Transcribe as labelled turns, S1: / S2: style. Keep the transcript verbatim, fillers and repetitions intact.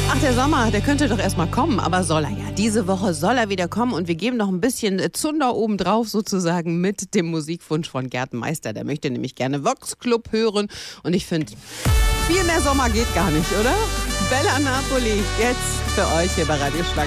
S1: Ach, der Sommer, der könnte doch erstmal kommen, aber soll er ja. Diese Woche soll er wieder kommen und wir geben noch ein bisschen Zunder obendrauf sozusagen mit dem Musikwunsch von Gerd Meister. Der möchte nämlich gerne Vox Club hören und ich finde, viel mehr Sommer geht gar nicht, oder? Bella Napoli, jetzt für euch hier bei Radio Schlag.